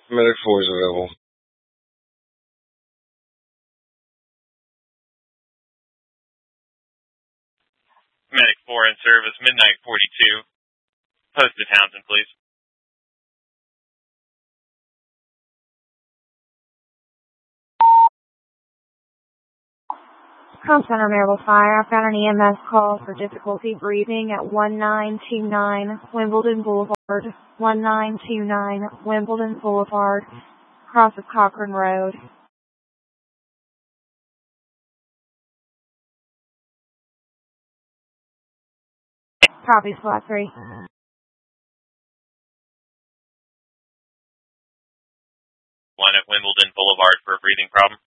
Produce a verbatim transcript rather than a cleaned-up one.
Medic four is available. Medic four in service, Midnight forty-two. Post to Townsend, please. Com Center, Maryville Fire. I've got an E M S call for difficulty breathing at one nine two nine Wimbledon Boulevard. one nine two nine Wimbledon Boulevard. Across of Cochran Road. Copy, Squad three. One at Wimbledon Boulevard for a breathing problem.